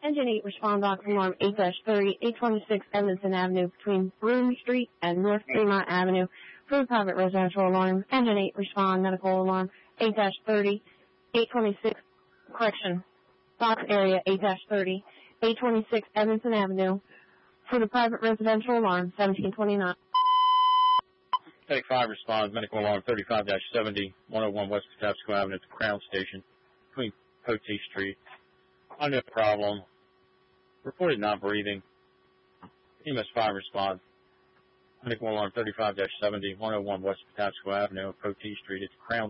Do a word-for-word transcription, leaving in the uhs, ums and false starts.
Engine eight, respond dock alarm eight thirty, eight twenty-six Edmondson Avenue between Broome Street and North Fremont Avenue for the private residential alarm. Engine eight, respond medical alarm eight thirty, eight twenty-six, correction, box area eight thirty, eight twenty-six Edmondson Avenue for the private residential alarm seventeen twenty-nine. Take five, respond medical alarm thirty-five seventy, one oh one West Patapsco Avenue at the Crown Station between Poteet Street. On no problem. Reported not breathing. E M S five respond. Medical alarm thirty-five seventy, one oh one West Patapsco Avenue, Poteet Street at the Crown